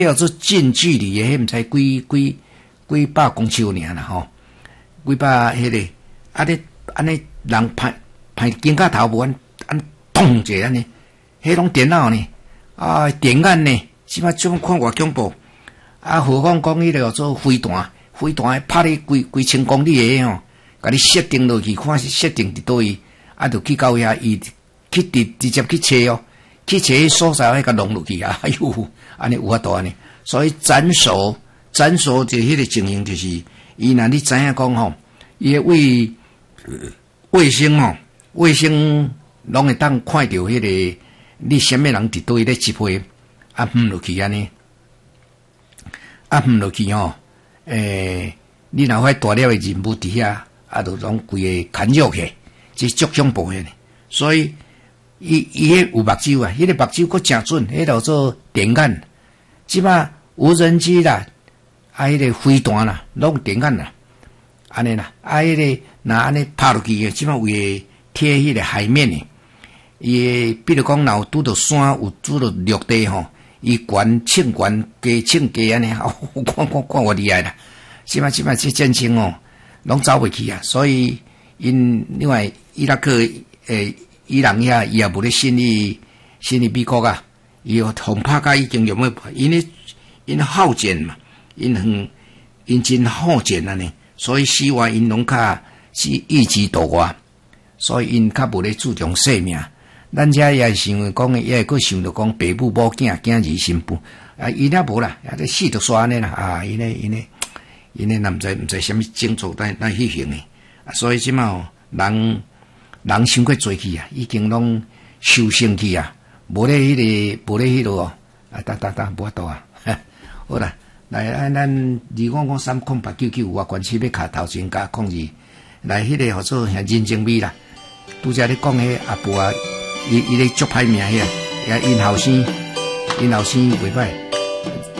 叫做近距离的，迄毋才几百公尺尔啦吼，几百迄个，安尼人拍肩胛头无安咚一下安尼，迄拢电脑呢，电眼呢，即摆怎看偌恐怖？何况讲迄个叫做飞弹拍咧几千公里的吼，甲你设定落去，看设定伫倒位，就去到遐，伊去直接去找哦，去找迄所在，甲弄落去啊！哎呦，安尼有法度安尼，所以斩首就迄个情形，就是伊若你知影讲吼，伊个卫星拢会当看到迄个你什么人伫倒位咧击飞，落去安尼，落去吼，你若发大了的任务伫遐，就拢规个砍入去，这足恐怖的。所以伊迄有目睭啊，迄个目睭佫诚准，迄叫做电眼。即摆无人机啦，迄个飞弹啦，拢电眼啦，安尼啦，迄个若安尼拍落去嘅，即摆为贴迄个海面诶。伊比如讲，若有拄到山，有拄到陆地吼，伊悬称悬低称低安尼，看偌厉害啦！即摆这战争哦，拢走袂去啊，所以因另外伊拉克伊朗遐伊也无咧信你美国啊，伊轰拍甲已经用要，因好战嘛，因真好战安尼，所以死活因拢较是一枝独活，所以因较无咧注重性命。咱遮也想讲，也会想着讲爸母母囝儿新妇伊那无啦，这死就煞安尼啦因咧毋知什么种族咱迄型诶，所以即马人伤过济去啊，已经拢修成去啊，无咧迄落哦，无法度啊，好啦，来咱255-30899我关系要卡头前加控制，来迄个叫做人情味啦，拄则咧讲迄阿婆啊，伊咧足歹命遐，因后生袂歹。